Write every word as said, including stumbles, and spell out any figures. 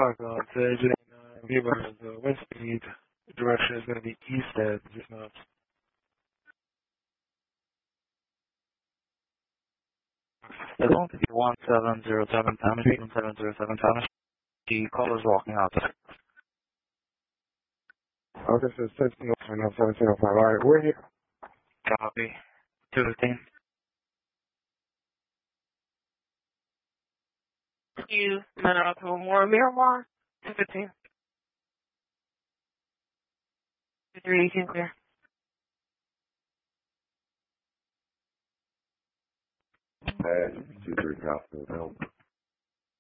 o'clock on to J nine. Be advised, the wind speed direction is going to be east at six knots. Hello, one seven zero seven Thomas, one seven zero seven Thomas. The caller is walking out. Okay, so seventeen oh five, now seventeen oh five. All right, we're here. Copy. two fifteen. You, Manor More Miramar, two fifteen. two three eighteen clear. Pass, two three, Gospel, help.